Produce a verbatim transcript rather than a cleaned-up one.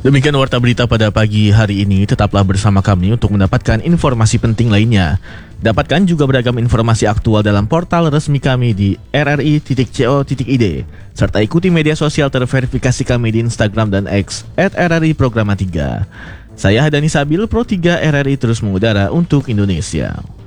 Demikian warta berita pada pagi hari ini. Tetaplah bersama kami untuk mendapatkan informasi penting lainnya. Dapatkan juga beragam informasi aktual dalam portal resmi kami di r r i titik co titik i d serta ikuti media sosial terverifikasi kami di Instagram dan X at r r i programa tiga. Saya Hadani Sabil, Pro tiga R R I terus mengudara untuk Indonesia.